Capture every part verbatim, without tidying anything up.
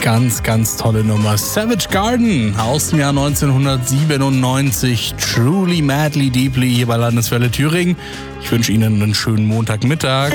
Ganz, ganz tolle Nummer. Savage Garden aus dem Jahr neunzehnhundertsiebenundneunzig. Truly, madly, deeply hier bei Landeswelle Thüringen. Ich wünsche Ihnen einen schönen Montagmittag.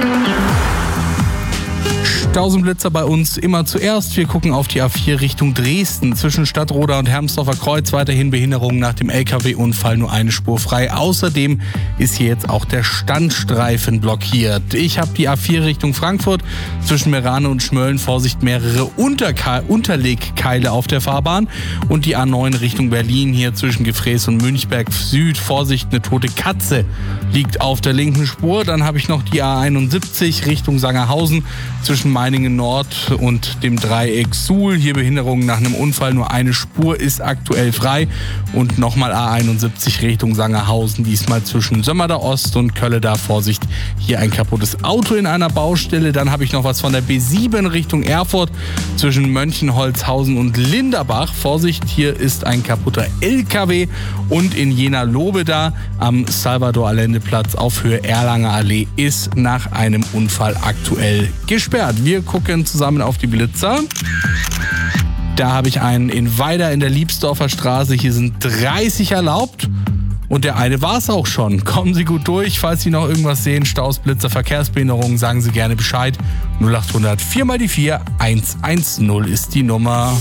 Stausenblitzer bei uns immer zuerst. Wir gucken auf die A vier Richtung Dresden. Zwischen Stadtroda und Hermsdorfer Kreuz weiterhin Behinderungen nach dem L K W-Unfall, nur eine Spur frei. Außerdem ist hier jetzt auch der Standstreifen blockiert. Ich habe die A vier Richtung Frankfurt. Zwischen Merane und Schmölln, Vorsicht, mehrere Unterka- Unterlegkeile auf der Fahrbahn. Und die A neun Richtung Berlin, hier zwischen Gefräß und Münchberg Süd. Vorsicht, eine tote Katze liegt auf der linken Spur. Dann habe ich noch die A einundsiebzig Richtung Sangerhausen. Zwischen Meiningen Nord und dem Dreieck Suhl. Hier Behinderungen nach einem Unfall. Nur eine Spur ist aktuell frei. Und nochmal A einundsiebzig Richtung Sangerhausen. Diesmal zwischen Sömmerda Ost und Kölleda. Vorsicht, hier ein kaputtes Auto in einer Baustelle. Dann habe ich noch was von der B sieben Richtung Erfurt. Zwischen Mönchenholzhausen und Linderbach. Vorsicht, hier ist ein kaputter L K W. Und in Jena-Lobeda am Salvador-Allende-Platz auf Höhe Erlanger Allee ist nach einem Unfall aktuell gesperrt. Wir gucken zusammen auf die Blitzer. Da habe ich einen in Weida in der Liebsdorfer Straße. Hier sind dreißig erlaubt. Und der eine war es auch schon. Kommen Sie gut durch. Falls Sie noch irgendwas sehen, Staus, Blitzer, Verkehrsbehinderungen, sagen Sie gerne Bescheid. null achthundert vier mal die vier, hundertzehn ist die Nummer.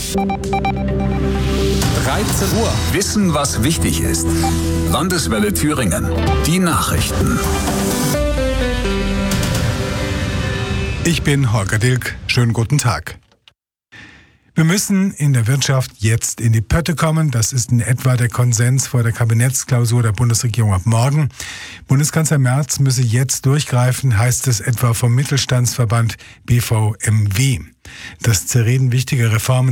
dreizehn Uhr. Wissen, was wichtig ist. Landeswelle Thüringen. Die Nachrichten. Ich bin Holger Dilk. Schönen guten Tag. Wir müssen in der Wirtschaft jetzt in die Pötte kommen. Das ist in etwa der Konsens vor der Kabinettsklausur der Bundesregierung ab morgen. Bundeskanzler Merz müsse jetzt durchgreifen, heißt es etwa vom Mittelstandsverband B V M W. Das Zerreden wichtiger Reformen